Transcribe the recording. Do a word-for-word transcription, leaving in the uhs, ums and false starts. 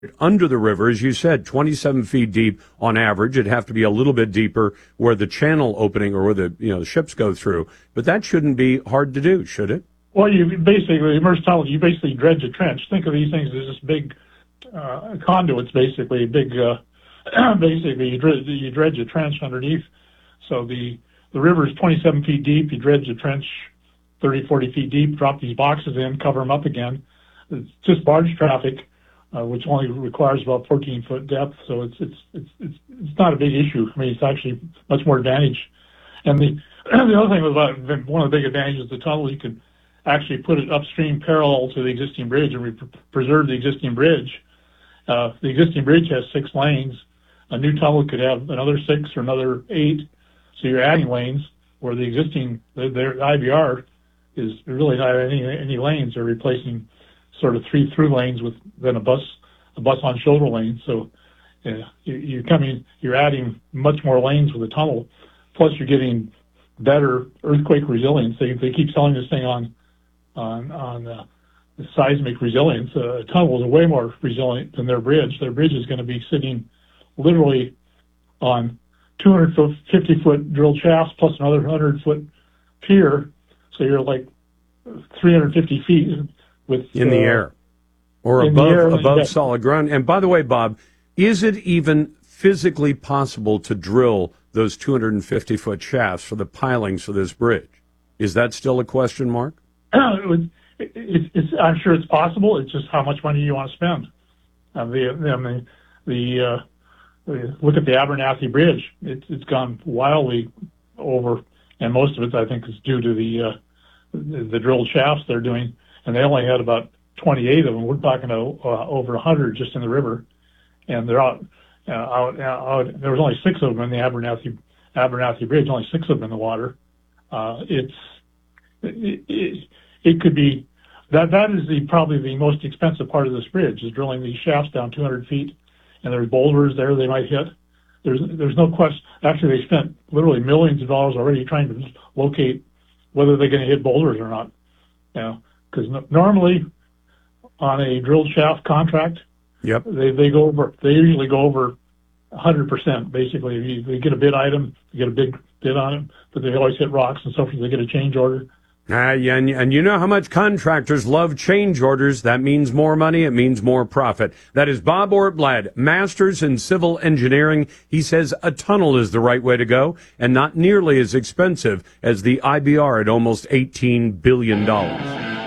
under the river, as you said, twenty-seven feet deep on average. It'd have to be a little bit deeper where the channel opening or where the you know the ships go through. But that shouldn't be hard to do, should it? Well, you basically immerse tunnel. You basically dredge a trench. Think of these things as just big uh, conduits, basically big. Uh, basically, you dredge, you dredge a trench underneath. So the the river is twenty-seven feet deep. You dredge a trench thirty, forty feet deep. Drop these boxes in, cover them up again. It's just barge traffic. Uh, which only requires about fourteen foot depth, so it's it's it's it's it's not a big issue. I mean, it's actually much more advantage. And the the other thing about one of the big advantages of the tunnel, you can actually put it upstream parallel to the existing bridge and re- preserve the existing bridge. Uh, the existing bridge has six lanes. A new tunnel could have another six or another eight. So you're adding lanes where the existing their I B R is really not any any lanes. They're replacing sort of three through lanes with then a bus, a bus on shoulder lane. So yeah, you, you're coming, you're adding much more lanes with the tunnel. Plus, you're getting better earthquake resilience. They they keep selling this thing on on on uh, the seismic resilience. Uh, tunnels are way more resilient than their bridge. Their bridge is going to be sitting literally on two hundred fifty foot drilled shafts plus another one hundred foot pier. So you're like three hundred fifty feet. With, in the uh, air or above air, above yeah. solid ground. And by the way, Bob, is it even physically possible to drill those two hundred fifty foot shafts for the pilings for this bridge? Is that still a question mark? it, it, it's, I'm sure it's possible. It's just how much money you want to spend. Uh, the, I mean, the, uh, the look at the Abernathy Bridge. It, it's gone wildly over, and most of it, I think, is due to the uh, the, the drilled shafts they're doing. And they only had about twenty-eight of them. We're talking to, uh, over one hundred just in the river, and they're out, uh, out, out. There was only six of them in the Abernathy Abernathy Bridge. Only six of them in the water. Uh, it's it, it, it could be that that is the probably the most expensive part of this bridge is drilling these shafts down two hundred feet, and there's boulders there they might hit. There's there's no question. Actually, they spent literally millions of dollars already trying to locate whether they're going to hit boulders or not. You know. Because no, normally on a drilled shaft contract, yep, they, they go over. They usually go over one hundred percent. Basically, if you, they get a bid item, they get a big bid on it, but they always hit rocks and so forth. They get a change order. Uh, yeah, and, and you know how much contractors love change orders. That means more money. It means more profit. That is Bob Ortblad, Masters in Civil Engineering. He says a tunnel is the right way to go and not nearly as expensive as the I B R at almost eighteen billion dollars.